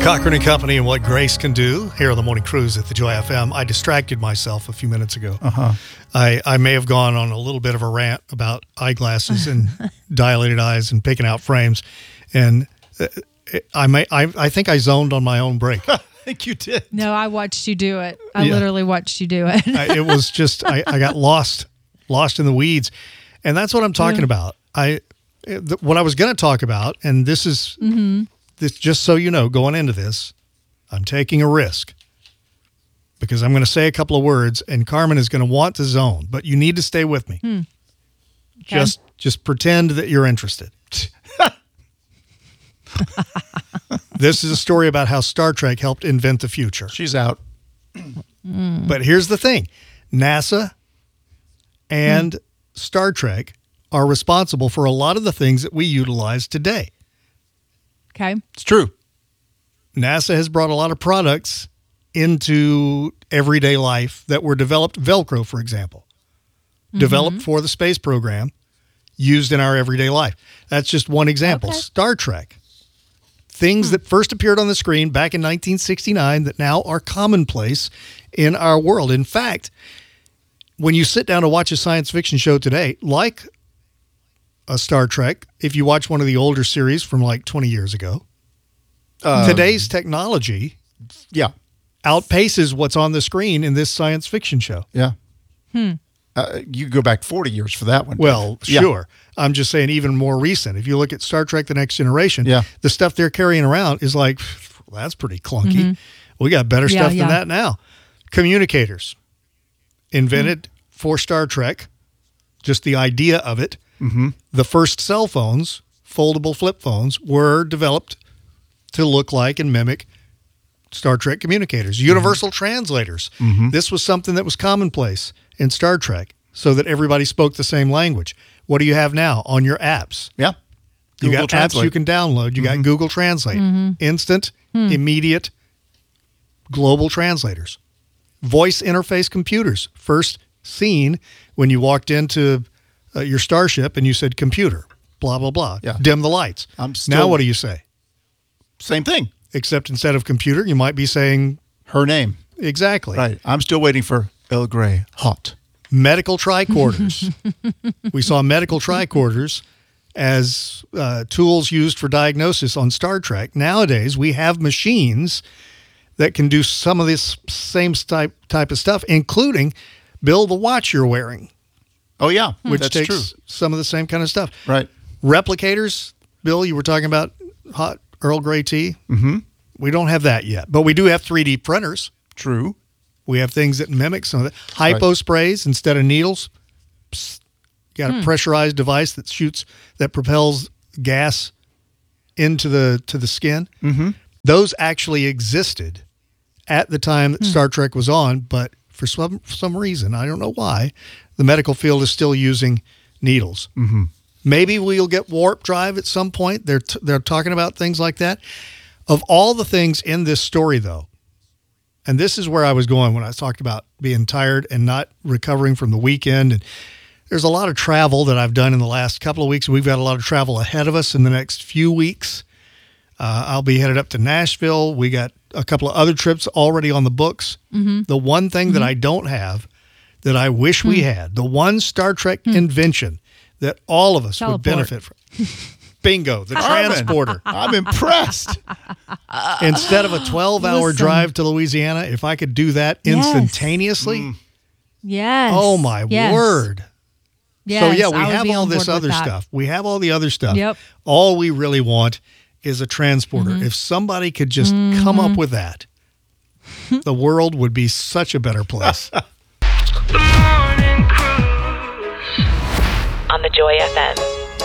Cochran and Company and what grace can do here on the Morning Cruise at the Joy FM. I distracted myself a few minutes ago. I may have gone on a little bit of a rant about eyeglasses and dilated eyes and picking out frames, and I think I zoned on my own break. I think you did. No, I watched you do it. I literally watched you do it. It was just I got lost in the weeds, and that's what I'm talking about. What I was going to talk about, and this is this, just so you know, going into this, I'm taking a risk because I'm going to say a couple of words, and Carmen is going to want to zone, but you need to stay with me. Okay. Just pretend that you're interested. This is a story about how Star Trek helped invent the future. She's out. But here's the thing. NASA and Star Trek are responsible for a lot of the things that we utilize today. Okay. It's true. NASA has brought a lot of products into everyday life that were developed. Velcro, for example, developed for the space program, used in our everyday life. That's just one example. Okay. Star Trek. Things that first appeared on the screen back in 1969 that now are commonplace in our world. In fact, when you sit down to watch a science fiction show today, like a Star Trek, if you watch one of the older series from like 20 years ago, today's technology outpaces what's on the screen in this science fiction show. Yeah. You go back 40 years for that one. Well, Yeah. sure. I'm just saying even more recent. If you look at Star Trek The Next Generation, the stuff they're carrying around is like, well, that's pretty clunky. We got better stuff than that now. Communicators invented for Star Trek, just the idea of it. The first cell phones, foldable flip phones, were developed to look like and mimic Star Trek communicators. Universal translators. This was something that was commonplace in Star Trek so that everybody spoke the same language. What do you have now on your apps? Yeah. You Google got Translate. apps you can download. You got Google Translate. Instant, immediate, global translators. Voice interface computers. First seen when you walked into your starship and you said computer, blah, blah, blah. Yeah. Dim the lights. Now what do you say? Same thing. Except instead of computer, you might be saying Her name. exactly. Right. I'm still waiting for Earl Grey hot. Medical tricorders. We saw medical tricorders as tools used for diagnosis on Star Trek. Nowadays, we have machines that can do some of this same type of stuff, including build the watch you're wearing, Oh, yeah. which That's takes true. some of the same kind of stuff. Right. Replicators, Bill, you were talking about hot Earl Grey tea. We don't have that yet, but we do have 3D printers. True. We have things that mimic some of that. Hypo sprays instead of needles. Psst. You got a pressurized device that propels gas into the skin. Those actually existed at the time that Star Trek was on, but for some reason, I don't know why, the medical field is still using needles. Maybe we'll get warp drive at some point. They're talking about things like that. Of all the things in this story, though, and this is where I was going when I talked about being tired and not recovering from the weekend. And there's a lot of travel that I've done in the last couple of weeks. We've got a lot of travel ahead of us in the next few weeks. I'll be headed up to Nashville. We got a couple of other trips already on the books. The one thing that I don't have that I wish we had, the one Star Trek invention that all of us would benefit from. Bingo, the transporter. I'm impressed. Instead of a 12-hour drive to Louisiana, if I could do that instantaneously, Yes. oh my word. Yes, So yeah, I we would have be all on this board with other that. stuff. We have all the other stuff. Yep. All we really want is a transporter. If somebody could just come up with that, the world would be such a better place. The Morning Cruise on the Joy FM.